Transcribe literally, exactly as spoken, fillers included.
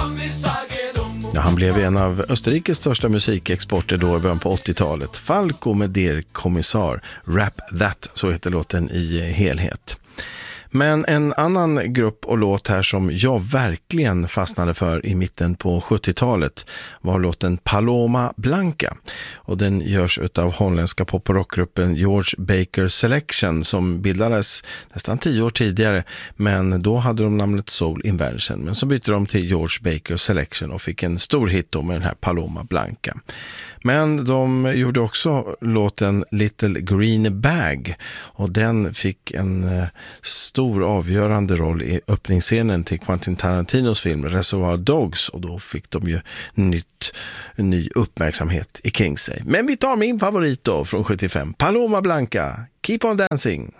Ja, han blev en av Österrikes största musikexporter då i början på åttiotalet. Falco med Der Kommissar, Rap That, så heter låten i helhet. Men en annan grupp och låt här som jag verkligen fastnade för i mitten på sjuttiotalet var låten Paloma Blanca. Och den görs av holländska pop- och rockgruppen George Baker Selection som bildades nästan tio år tidigare, men då hade de namnet Soul Invention. Men så bytte de till George Baker Selection och fick en stor hit då med den här Paloma Blanca. Men de gjorde också låten Little Green Bag och den fick en eh, stor avgörande roll i öppningsscenen till Quentin Tarantinos film Reservoir Dogs, och då fick de ju nytt, ny uppmärksamhet i kring sig. Men vi tar min favorit då från sjuttiofem, Paloma Blanca, Keep on Dancing.